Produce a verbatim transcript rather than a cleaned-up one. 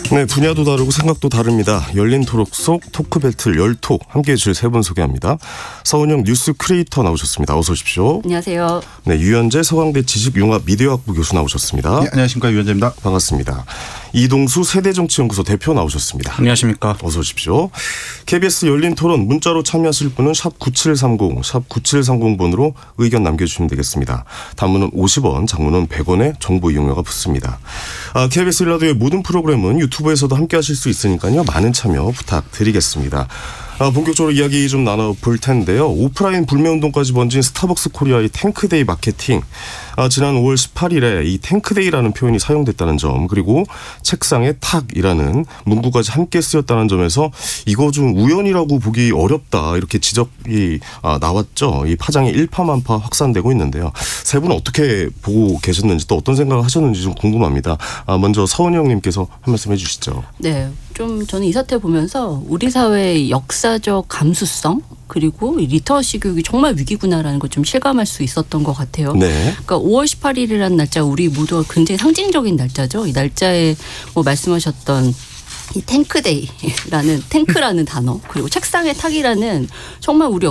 네, 분야도 다르고 생각도 다릅니다. 열린 토론 속 토크 배틀 열토 함께해 주실 세 분 소개합니다. 서은영 뉴스 크리에이터 나오셨습니다. 어서 오십시오. 안녕하세요. 네, 유현재 서강대 지식융합 미디어학부 교수 나오셨습니다. 네, 안녕하십니까, 유현재입니다. 반갑습니다. 이동수 세대정치연구소 대표 나오셨습니다. 안녕하십니까. 어서 오십시오. 케이비에스 열린 토론 문자로 참여하실 분은 샵 구칠삼공, 샵 구칠삼공 번으로 의견 남겨주시면 되겠습니다. 단문은 오십 원, 장문은 백 원의 정보 이용료가 붙습니다. 아, 케이비에스 일라디오의 모든 프로그램은 유튜브에서도 함께 하실 수 있으니까요. 많은 참여 부탁드리겠습니다. 아, 본격적으로 이야기 좀 나눠볼 텐데요. 오프라인 불매운동까지 번진 스타벅스 코리아의 탱크데이 마케팅. 아, 지난 오월 십팔일에 이 탱크데이라는 표현이 사용됐다는 점, 그리고 책상에 탁이라는 문구까지 함께 쓰였다는 점에서 이거 좀 우연이라고 보기 어렵다, 이렇게 지적이 아, 나왔죠. 이 파장이 일파만파 확산되고 있는데요. 세 분은 어떻게 보고 계셨는지, 또 어떤 생각을 하셨는지 좀 궁금합니다. 아, 먼저 서은영님께서 한 말씀 해주시죠. 네, 좀 저는 이 사태 보면서 우리 사회의 역사적 감수성, 그리고 리터시 교육이 정말 위기구나라는 걸 좀 실감할 수 있었던 것 같아요. 네. 그러니까 오월 십팔일이라는 날짜, 우리 모두가 굉장히 상징적인 날짜죠. 이 날짜에 뭐 말씀하셨던 이 탱크데이라는 탱크라는 단어, 그리고 책상에 탁이라는 정말 우리